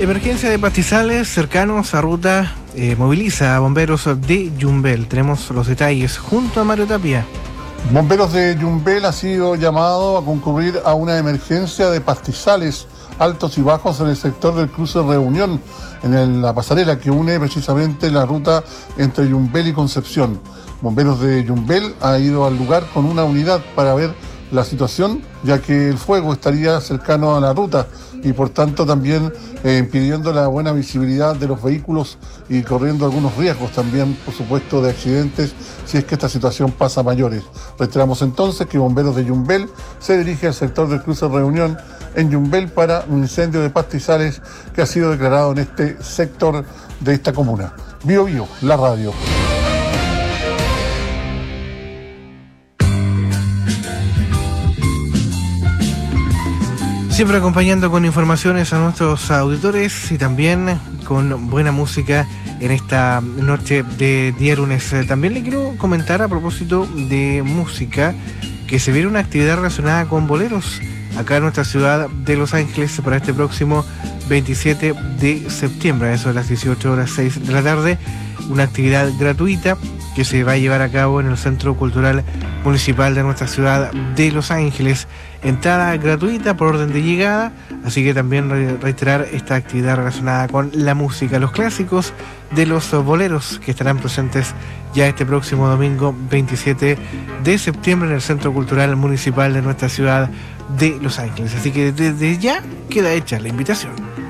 Emergencia de pastizales cercanos a ruta moviliza a bomberos de Yumbel. Tenemos los detalles junto a Mario Tapia. Bomberos de Yumbel ha sido llamado a concurrir a una emergencia de pastizales altos y bajos en el sector del cruce Reunión, en la pasarela que une precisamente la ruta entre Yumbel y Concepción. Bomberos de Yumbel ha ido al lugar con una unidad para ver la situación, ya que el fuego estaría cercano a la ruta y por tanto también impidiendo la buena visibilidad de los vehículos y corriendo algunos riesgos también, por supuesto, de accidentes si es que esta situación pasa a mayores. Reiteramos entonces que Bomberos de Yumbel se dirige al sector del cruce Reunión en Yumbel para un incendio de pastizales que ha sido declarado en este sector de esta comuna. Bio Bio, la radio. Siempre acompañando con informaciones a nuestros auditores y también con buena música en esta noche de día lunes. También le quiero comentar a propósito de música que se viene una actividad relacionada con boleros acá en nuestra ciudad de Los Ángeles para este próximo 27 de septiembre, a eso de las 18:06 de la tarde, una actividad gratuita que se va a llevar a cabo en el Centro Cultural Municipal de nuestra ciudad de Los Ángeles. Entrada gratuita por orden de llegada, así que también reiterar esta actividad relacionada con la música, los clásicos de los boleros que estarán presentes ya este próximo domingo 27 de septiembre en el Centro Cultural Municipal de nuestra ciudad de Los Ángeles. Así que desde ya queda hecha la invitación.